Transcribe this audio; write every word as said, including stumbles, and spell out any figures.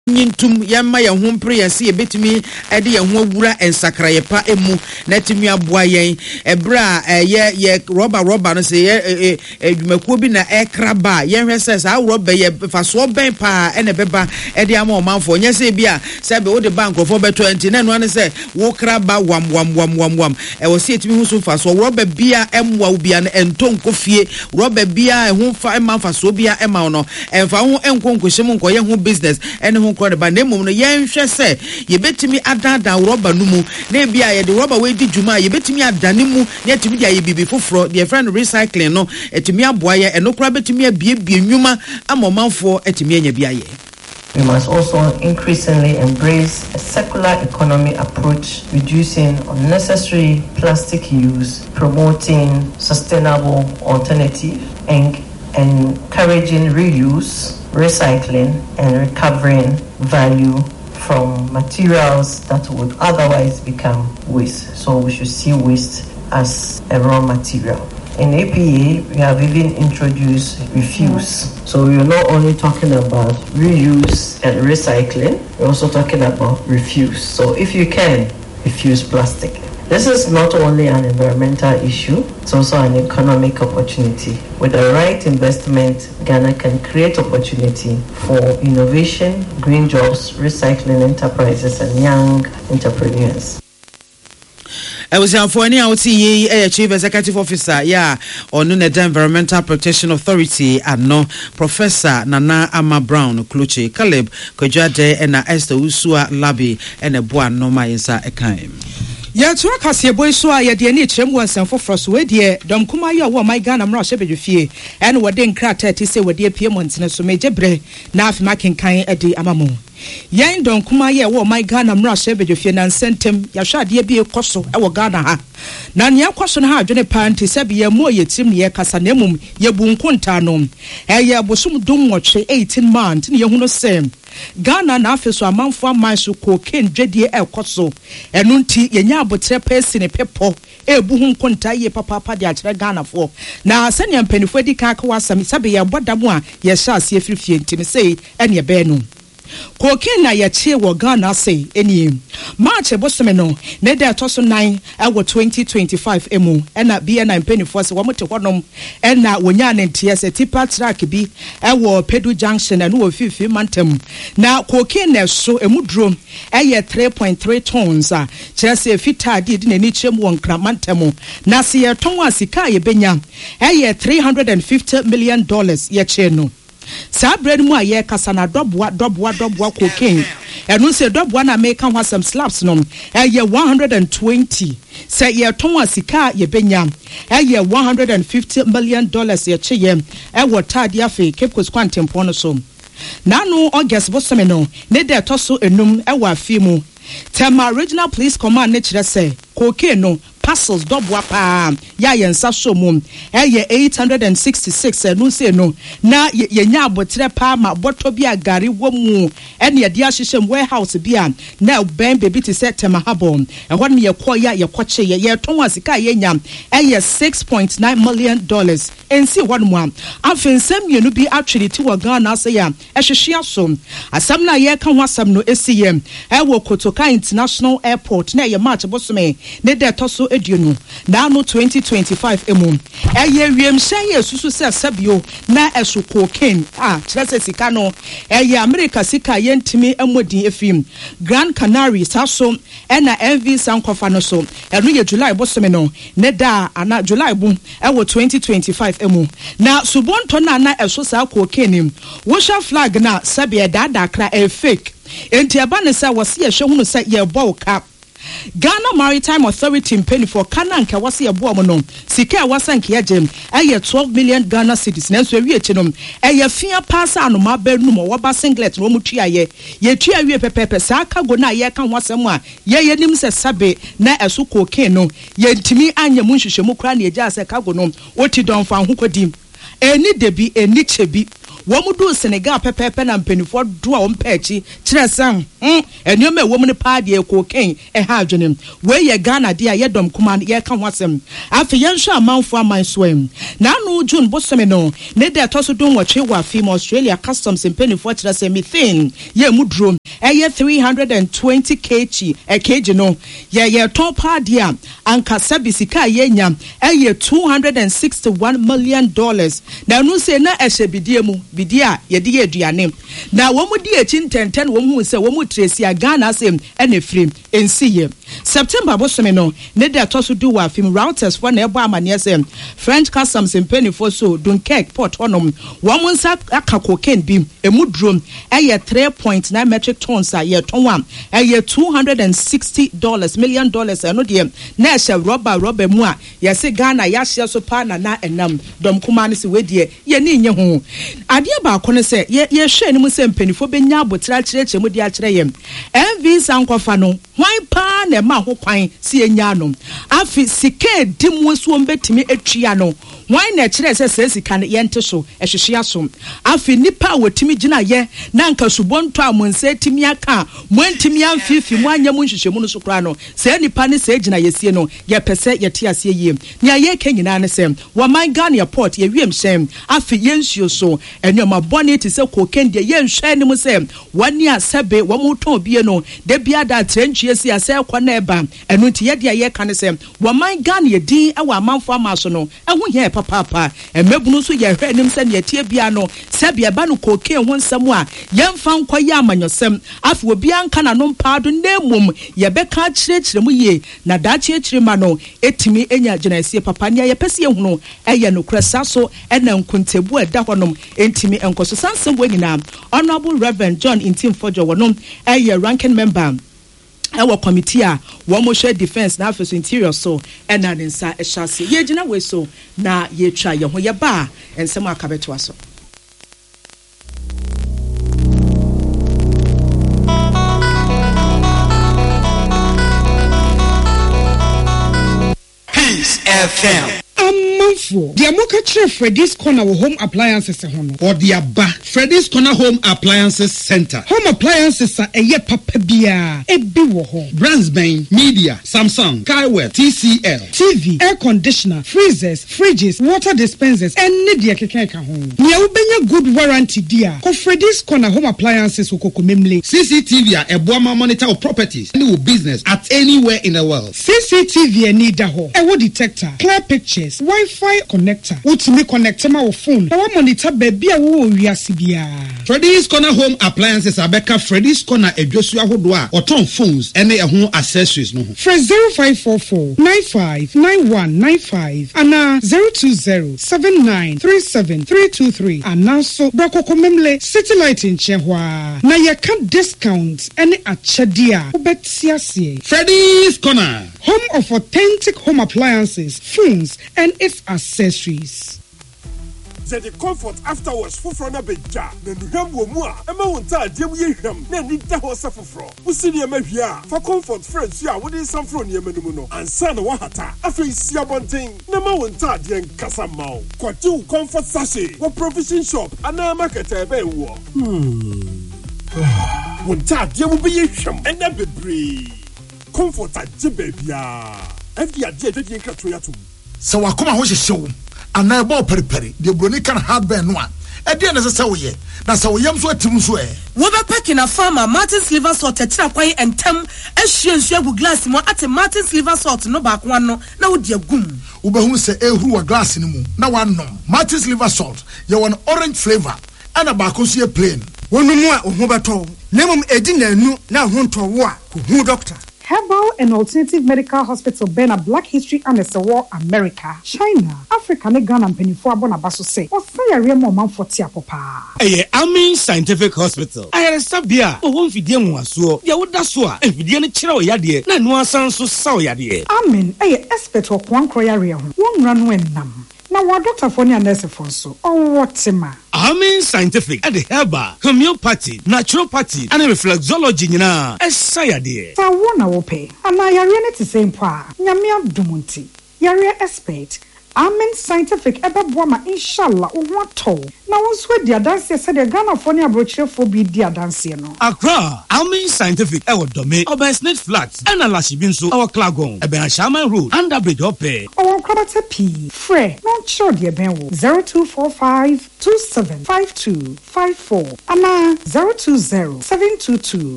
nyintum yamma ye ho mpre yesi ebetumi ede ye ho awura ensakraye pa emu na timi aboa yen ebra ye ye rubber rubber no se ye adwumakuo bi na ekraba ye hwese sa rubber ye faso ben pa ene beba ede ama omanfo nye se bia se be wo de bank of over twenty na no ane se wo kraba wam wam wam wam wam e wo se etimi hu so faso rubber bia emwa wo bia na entonko fie rubber bia e ho fa ema faso bia ema no emfa ho enkonko hyem nko ye ho business ene ho kro de ba na mum no yen hwe se ye betimi adada rubber no mu na bia ye de rubber we di djuma ye betimi adane mu na etimi dia ye bibi foforo de friend recycling no etimi aboa ye eno kra betimi abie bie nwuma amomanfo etimi anya bia ye. We must also increasingly embrace a circular economy approach, reducing unnecessary plastic use, promoting sustainable alternatives, and encouraging reuse, recycling, and recovering value from materials that would otherwise become waste. So we should see waste as a raw material. In A P A, we have even introduced refuse. So we are not only talking about reuse and recycling, we're also talking about refuse. So if you can, refuse plastic. This is not only an environmental issue, it's also an economic opportunity. With the right investment, Ghana can create opportunity for innovation, green jobs, recycling enterprises, and young entrepreneurs. I was here for any out here, Chief Executive Officer, yeah, on the Environmental Protection Authority, and no Professor Nana Ama Brown, Kluche, Caleb, Kojade, and Esther Usua Labi, and a Buan Noma Insa Ekaim. Ya tuwa kasi boy so ya de ni trem wansan foforo so we de dom kuma ya wo my Ghana mra hye bedwefie en wo de nkrata ti se wo de pie montene so mejebre na afi makenkan ade amamo yen dom kuma ya wo my Ghana mra hye bedwefie na nsentem ya hwa de bi ekoso e wo Ghana ha na ne akoso na ha adwene panti se bi ya mo ye tim ne kasa na mum ye bu nkonta no e ye bosum dum nwotwe eighteen months ne ye hu no sem Ghana na afeso amanfo amanso cocaine dwedie ekoso enu nti yenya abotre pesi ne pepo ebu hu nkonta ye papa papa de akere Ghana fo na senya mpanifo di ka ka wasam sabe ye bodamu a ye sha ase afirifie ntimi sei ene ye be no cocaine na ye chie wo Ghana sei eni March ebosome no ne de atoso nine ewo twenty twenty-five emu ena bi ena mpanifo se wo mote honom ena wonya ne ntie se tipa track bi ewo Pedu Junction ena wo fifi mantem na cocaine na so emu drum eye three point three tons a chese fita di di na ni chrem won kramantam na se ye ton asika ye benya eye three hundred fifty million dollars ye che no sa bread mu aye kasa na dobwa dobwa dobwa cocaine enu se dobwa na make kan wasam slaps no eye one hundred twenty say ye ton asika ye benya eye one hundred fifty million dollars ye che ye e wotade afi Cape Coast Quantum no so nanu August bosome no ne de toso enum e wa afi mu Tema Regional Police Command ne kire say cocaine no parcels dobwa pa ya yensa so mum eye eight hundred sixty-six enu se no na yenya abotre pa ma boto bi agare wo mu ene ye de ahyehyem warehouse bi a na ben baby ti set tema habon e ho ne ye koya ye koche ye ye ton asika yenya eye six point nine million dollars ensi ho mu am afensem yenu bi actually ti wo Ghana say ya ehwehwe so asam na ye kan ho asam no esiyem e wo Kotoka International Airport na ye match bosome ne de toso eduonu na no twenty twenty-five emu eye wiem hye susu se sabio na esu cocaine ah kire sika no eye America sika ye ntimi amodi efim Grand Canary saso ena M V sankofa no so enu ye July bosome no ne da ana July bu ewo twenty twenty-five emu na subonto na na eso sa cocaine wo sha flag na sabia da da kra e fake enti aba ne se wo se ye hwe hunu se ye bo ka Ghana Maritime Authority mpeni for kananka wase ye bo no sika wasanke agem eye twelve million Ghana cedis na so awie chinom eye fia pasa anoma ba nu mo woba singlet no mutua ye ye tua awie pepepe sa kago na ye kan wasem a ye ye nim se sabe na eso cocaine no ye ntimi anya mu nhwehwemu kra na ye ja se kago no oti don fa ho kodim eni debi eni chebi wo mu do Senegal pepepe na mpenifo do a wo mpechi kire san hm enwoma wo mu ne pa de cocaine e ha adwenem we ye Ghana de a ye dom kuma ye ka ho asem afi ye nhwa amanfo aman soem na no June bosome no ne de toso do nwotwe wa fi Australia customs mpenifo kire se methane ye mu drum e ye three hundred twenty kilograms e kg no ye ye ton pa de a anka sabisika ye nya e ye two hundred sixty-one million dollars na no se na ehye bidie mu bidie a ye de ye aduane na wo mu die echi ntenten wo mu se wo mu tresi a Ghana se ene frame ensiye September bosome no ne de atoso do wa film routers for na ebo amane se French customs mpenifo so Dunkirk port onom wo mu nsa aka cocaine bi emu drum e ye three point nine metric tons a ye ton one e ye two hundred sixty dollars million dollars eno de na ehye rubber rubber mu a ye se Ghana ya hye so pa na na enam dom kuma ne se wedie ye ne nye ho ade ba ko ne se ye ye hwe ne mu se mpenifo benya abotra kireche mu de a kire ye M V sankofa no hwan pa na ma ho kwan si enya no afi sike dimu so mbetimi etwia no hwan na kire se se sika ne ye nte so ehwehwe aso afi nipa wotimi gina ye na nka subonto amonse timi aka montimi amfifi mu anya mu nhwehwemu no so kra no se nipa ne se gina yesie no ye pese ye te ase ye nia ye kenyina ne se wa man Ghana port ye wiem sem afi ye nsuo so enoma bone ti se cocaine de ye nhwe ne mu se wani asebe wo mu ton bie no de bia da trenchie si ase kwa na eba enu ti ye de ye ka ne se wa man Ghana ye din e wa amanfo amaso no ehu ye papa papa emebunu so ye hwe nim se ne tie bia no se bia ba no cocaine ho nsam a ye mfa nkwa ye amanyosem afi obi anka na no mpaado na emum ye beka kirekire mu ye na da kirekire ma no etimi enya genasie papa ne ye pese ye hunu eye no kresa so ena nkuntebu eda honom entimi enkoso sansem bo nyina Honorable Reverend John Intim Fojo wonom eye ranking member our committee a wo mo share defense na afso interior so ena ne nsa ehase ye gina we so na ye twa ye ho ye ba ensem akabeto aso. Peace F M. Amanfo, the Amoka Chere Freddy's Corner Home Appliances hono. Or the Abba Freddy's Corner Home Appliances Center. Home appliances are a ye papa bia, a biwo ho. Brandsbane, Media, Samsung, Kaiware, T C L, T V, air conditioner, freezers, fridges, water dispensers, and media kekeka home. Nia ubenya good warranty dia. Ko Freddy's Corner Home Appliances ukoko memle. C C T V a buama monitor of properties and business at anywhere in the world. C C T V a need ho. A wood detector, clear pictures, Wi-Fi connector. Utimi connect ma wo phone. Na wa monitor baby a wo wiase bia. Freddy's Corner Home Appliances abeka Freddy's Corner edwosu ahodo a oton phones ene ehun accessories no ho. Fresh zero five four four nine five nine one nine five ana zero two zero seven nine three seven three two three ana so brakoko memle city light in chehwa na ye can discounts ene achadia obetiasie. Freddy's Corner, home of authentic home appliances, phones and its accessories. The comfort afterwards for front of beja. Then the ham will more. Emma won't tell Jim Yam. Then need the horse of fro. We see the Mavia for comfort friends. Ya wouldn't some from Yemenuno and San Wahata. After you see a one thing, no won't tell Jen Casamau. Quatu comfort sachet. What provision shop and now market a bay war. Hmm. Won't tell Jim will be sham and never breathe. Comfort at Jibabia. F D R J Katoyatu. So I come out with a show. And I bought peri peri. The brony can have been one. At the end of the say, that's how yam so to swear. Weber packing a farmer, Martin's liver salt, a trapway and tem, as she and she will glass more at a Martin's liver salt, no back one, no, now dear goom. Uber who say, eh, who a glass in the moon. Now one no. Martin's liver salt, you want orange flavor, and a bacosia plain. One more, Uberto. Lemon edina no, now hunt to war, who doctor. Herbal and Alternative Medical Hospital Bena Black History and War America, China, Africa, ne Ghana and Penifua Bonabaso say, or say a real man for Tiapopa. A Amin Scientific Hospital. I had a sabia, or one fidium was so, ya would that's what, if you didn't chill yadi, no one sounds so sour yadi. Amin, a expert of one croyaria, one run when nam. Now, what Doctor Fonia nurse for so? Oh, what's a man? Amin Scientific at the Herba, homeopathy, naturopathy, and reflexology, na, as sayadi. So, one I will pay, and I are in it the same power. Yamia Dumunti, Yaria expert, Amen Scientific ɛbɛboa ma inshallah wo ho atɔ na wo nso adi adanseɛ sɛdeɛ ghanafoɔ ne aborɔkyerɛfoɔ bi di adanseɛ no. Accra, Almin Scientific ɛwɔ Dɔme, ɔbɛn Snake Flat, ɛna Lasibi nso ɛwɔ Klagon, ɛbɛn Ashaman Road, Underbridge ɔpɛ. Ɔwɔ nkorabata pii, frɛ na ɔkyerɛw deɛ bɛn wo zero two four five two seven five two five four ana zero two zero seven two two